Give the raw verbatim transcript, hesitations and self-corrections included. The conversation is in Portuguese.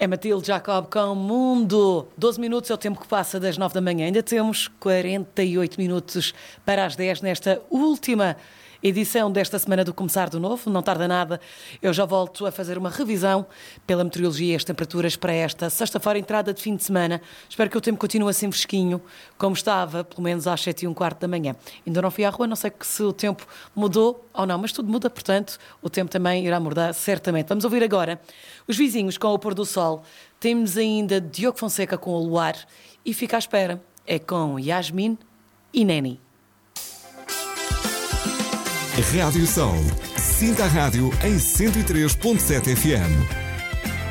É Matilde Jacob com Mundo. doze minutos é o tempo que passa das nove da manhã. Ainda temos quarenta e oito minutos para as dez nesta última edição desta semana do Começar do Novo. Não tarda nada, eu já volto a fazer uma revisão pela meteorologia e as temperaturas para esta sexta-feira, entrada de fim de semana. Espero que o tempo continue assim fresquinho, como estava, pelo menos às sete e um quarto da manhã. Ainda não fui à rua, não sei se o tempo mudou ou não, mas tudo muda, portanto, o tempo também irá mudar, certamente. Vamos ouvir agora os vizinhos com o pôr do sol. Temos ainda Diogo Fonseca com o luar e fica à espera. É com Yasmin e Neni. Rádio Sol. Sinta a rádio em cento e três ponto sete F M.